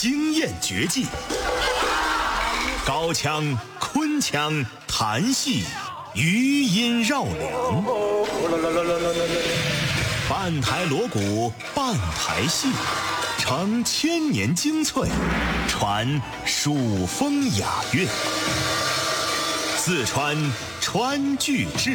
惊艳绝技，高腔、昆腔、弹戏、余音绕梁，半台锣鼓，半台戏，承千年精粹，传蜀风雅韵。四川川剧志。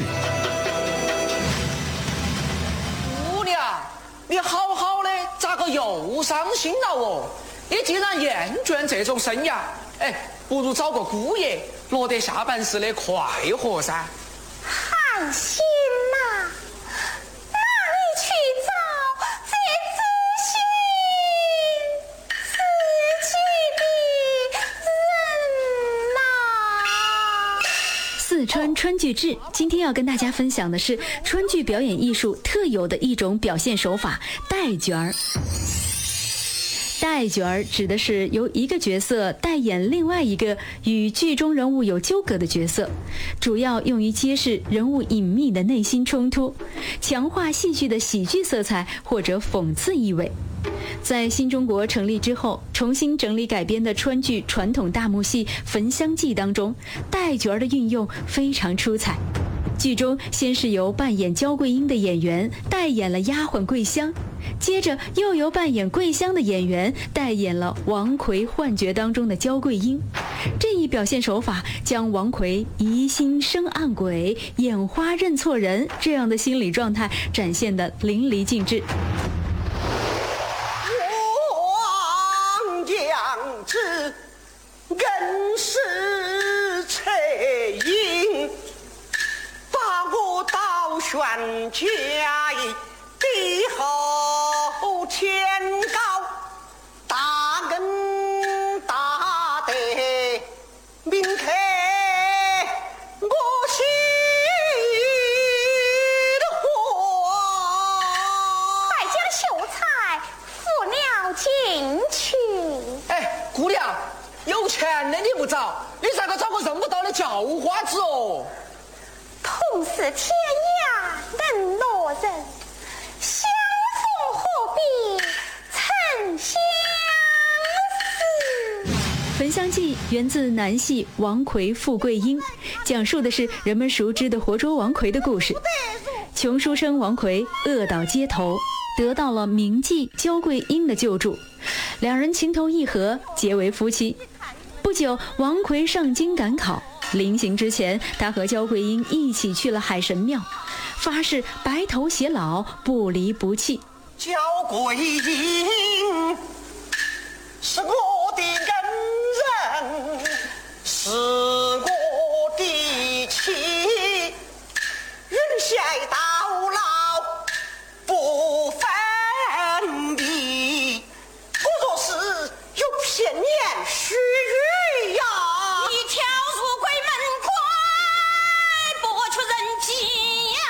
姑娘，你好好的，咋个又伤心了哦？你既然厌倦这种生涯，不如找个姑爷，落得下半世的快活噻。 寒心呐，哪里去找这知心知己的人呐？ 四川川剧志今天要跟大家分享的是川剧表演艺术特有的一种表现手法——代角儿。代角儿指的是由一个角色代演另外一个与剧中人物有纠葛的角色，主要用于揭示人物隐秘的内心冲突，强化戏剧的喜剧色彩或者讽刺意味。在新中国成立之后，重新整理改编的川剧传统大幕戏《焚香记》当中，代角儿的运用非常出彩。剧中先是由扮演焦桂英的演员代演了丫鬟桂香，接着又由扮演桂香的演员代演了王奎幻觉当中的焦桂英。这一表现手法将王奎疑心生暗鬼、眼花认错人这样的心理状态展现得淋漓尽致。 王将之更是才英，把我倒悬家义帝后天高，大恩大德铭刻我心活。 快将秀才扶了进去。 姑娘，有钱的你不找，你咋个找个认不到的叫花子哦？ 同是天涯沦落人，相逢何必曾相识。 《焚香记》源自南戏王奎富桂英，讲述的是人们熟知的活捉王奎的故事。穷书生王奎饿倒街头，得到了名妓焦桂英的救助，两人情投意合，结为夫妻。不久，王奎上京赶考，临行之前，他和焦桂英一起去了海神庙，发誓白头偕老，不离不弃。 焦桂英是我的恩人，是我的妻，人偕到老不分离。我若是有偏言虚语呀， 你跳入鬼门关，拨出人间呀！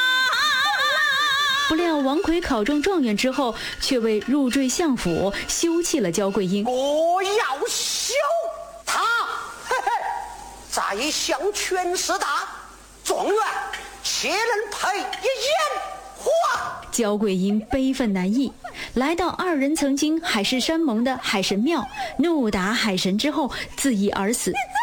不料王奎考中状元之后，却为入赘相府，休弃了焦桂英。 我要休他，再想权势大，状元岂能配一烟花？ 焦桂英悲愤难抑，来到二人曾经海誓山盟的海神庙，怒打海神之后自缢而死。